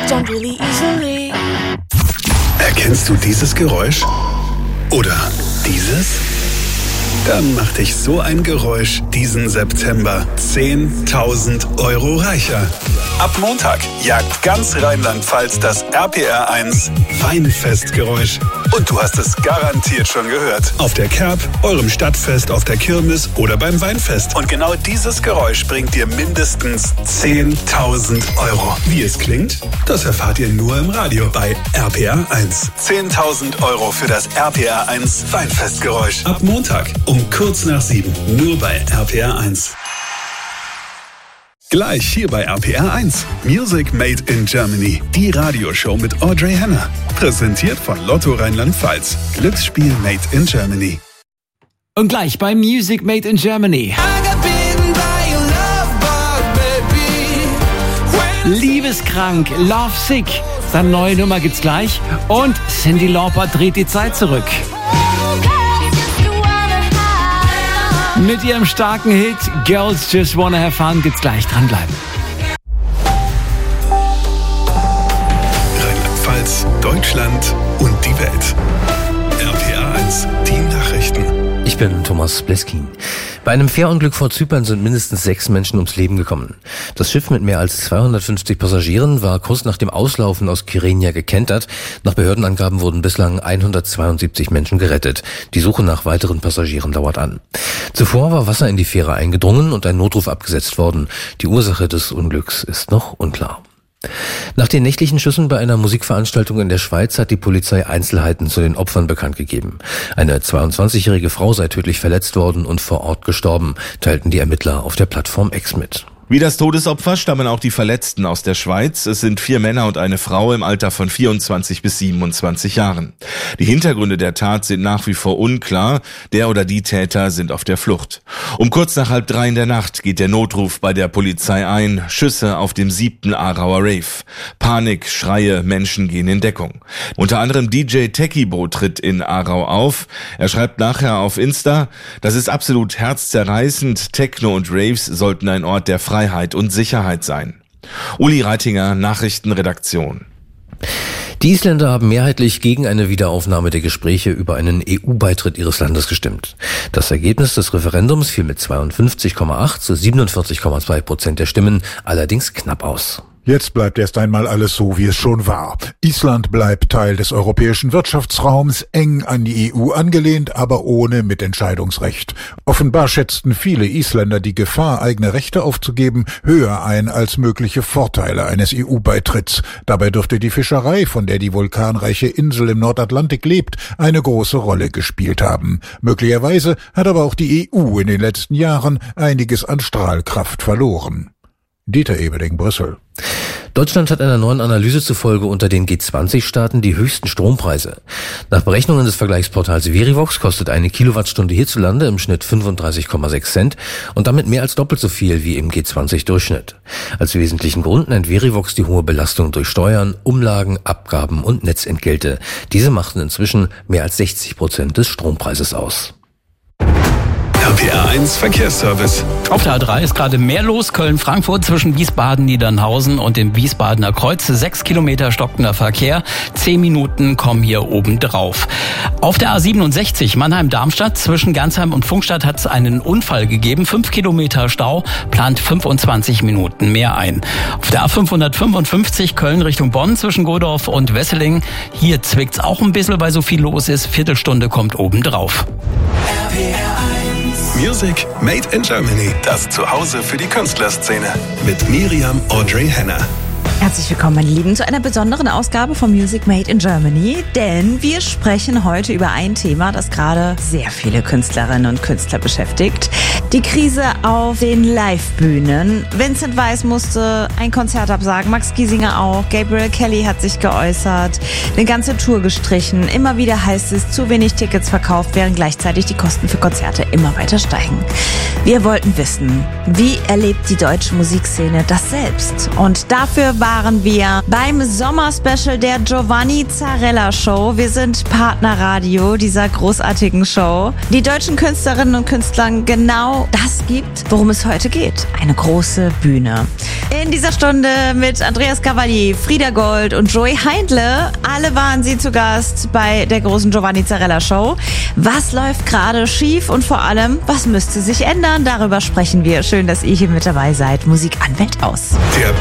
don't really easily. Erkennst du dieses Geräusch? Oder dieses? Dann macht dich so ein Geräusch diesen September 10.000 Euro reicher. Ab Montag jagt ganz Rheinland-Pfalz das RPR1 Weinfestgeräusch. Und du hast es garantiert schon gehört. Auf der Kerb, eurem Stadtfest, auf der Kirmes oder beim Weinfest. Und genau dieses Geräusch bringt dir mindestens 10.000 Euro. Wie es klingt, das erfahrt ihr nur im Radio bei RPR1. 10.000 Euro für das RPR1 Weinfestgeräusch. Ab Montag um kurz nach 7. Nur bei RPR1. Gleich hier bei RPR1. Music Made in Germany. Die Radioshow mit Audrey Henner. Präsentiert von Lotto Rheinland-Pfalz. Glücksspiel Made in Germany. Und gleich bei Music Made in Germany. Liebeskrank, Love Sick. Seine neue Nummer gibt's gleich. Und Cyndi Lauper dreht die Zeit zurück. Mit ihrem starken Hit Girls Just Wanna Have Fun gibt's gleich. Dranbleiben. Rheinland-Pfalz, Deutschland und die Welt. RPR1, die Nachrichten. Ich bin Thomas Bleskin. Bei einem Fährunglück vor Zypern sind mindestens 6 Menschen ums Leben gekommen. Das Schiff mit mehr als 250 Passagieren war kurz nach dem Auslaufen aus Kyrenia gekentert. Nach Behördenangaben wurden bislang 172 Menschen gerettet. Die Suche nach weiteren Passagieren dauert an. Zuvor war Wasser in die Fähre eingedrungen und ein Notruf abgesetzt worden. Die Ursache des Unglücks ist noch unklar. Nach den nächtlichen Schüssen bei einer Musikveranstaltung in der Schweiz hat die Polizei Einzelheiten zu den Opfern bekannt gegeben. Eine 22-jährige Frau sei tödlich verletzt worden und vor Ort gestorben, teilten die Ermittler auf der Plattform X mit. Wie das Todesopfer stammen auch die Verletzten aus der Schweiz. Es sind 4 Männer und eine Frau im Alter von 24 bis 27 Jahren. Die Hintergründe der Tat sind nach wie vor unklar. Der oder die Täter sind auf der Flucht. Um kurz nach 2:30 in der Nacht geht der Notruf bei der Polizei ein. Schüsse auf dem 7. Aarauer Rave. Panik, Schreie, Menschen gehen in Deckung. Unter anderem DJ Techibo tritt in Aarau auf. Er schreibt nachher auf Insta: Das ist absolut herzzerreißend. Techno und Raves sollten ein Ort der Freiheit und Sicherheit sein. Uli Reitinger, Nachrichtenredaktion. Die Isländer haben mehrheitlich gegen eine Wiederaufnahme der Gespräche über einen EU-Beitritt ihres Landes gestimmt. Das Ergebnis des Referendums fiel mit 52,8 zu 47,2% der Stimmen allerdings knapp aus. Jetzt bleibt erst einmal alles so, wie es schon war. Island bleibt Teil des europäischen Wirtschaftsraums, eng an die EU angelehnt, aber ohne Mitentscheidungsrecht. Offenbar schätzten viele Isländer die Gefahr, eigene Rechte aufzugeben, höher ein als mögliche Vorteile eines EU-Beitritts. Dabei dürfte die Fischerei, von der die vulkanreiche Insel im Nordatlantik lebt, eine große Rolle gespielt haben. Möglicherweise hat aber auch die EU in den letzten Jahren einiges an Strahlkraft verloren. Dieter Eberding, Brüssel. Deutschland hat einer neuen Analyse zufolge unter den G20-Staaten die höchsten Strompreise. Nach Berechnungen des Vergleichsportals Verivox kostet eine Kilowattstunde hierzulande im Schnitt 35,6 Cent und damit mehr als doppelt so viel wie im G20-Durchschnitt. Als wesentlichen Grund nennt Verivox die hohe Belastung durch Steuern, Umlagen, Abgaben und Netzentgelte. Diese machten inzwischen mehr als 60% des Strompreises aus. RPR1 Verkehrsservice. Auf der A3 ist gerade mehr los. Köln-Frankfurt zwischen Wiesbaden-Niedernhausen und dem Wiesbadener Kreuz. 6 Kilometer stockender Verkehr. 10 Minuten kommen hier oben drauf. Auf der A67 Mannheim-Darmstadt zwischen Gansheim und Pfungstadt hat es einen Unfall gegeben. 5 Kilometer Stau, plant 25 Minuten mehr ein. Auf der A555 Köln Richtung Bonn zwischen Godorf und Wesseling. Hier zwickt's auch ein bisschen, weil so viel los ist. Viertelstunde kommt oben drauf. Music Made in Germany. Das Zuhause für die Künstlerszene. Mit Miriam Audrey Henner. Herzlich willkommen, meine Lieben, zu einer besonderen Ausgabe von Music Made in Germany, denn wir sprechen heute über ein Thema, das gerade sehr viele Künstlerinnen und Künstler beschäftigt. Die Krise auf den Live-Bühnen. Vincent Weiss musste ein Konzert absagen, Max Giesinger auch, Gabriel Kelly hat sich geäußert, eine ganze Tour gestrichen. Immer wieder heißt es, zu wenig Tickets verkauft, während gleichzeitig die Kosten für Konzerte immer weiter steigen. Wir wollten wissen, wie erlebt die deutsche Musikszene das selbst? Und dafür waren wir beim Sommerspecial der Giovanni Zarella Show. Wir sind Partnerradio dieser großartigen Show. Die deutschen Künstlerinnen und Künstler genau genau das gibt, worum es heute geht. Eine große Bühne. In dieser Stunde mit Andreas Cavalier, Frieda Gold und Joey Heindle. Alle waren sie zu Gast bei der großen Giovanni Zarella Show. Was läuft gerade schief und vor allem, was müsste sich ändern? Darüber sprechen wir. Schön, dass ihr hier mit dabei seid. Musik an Welt aus. Der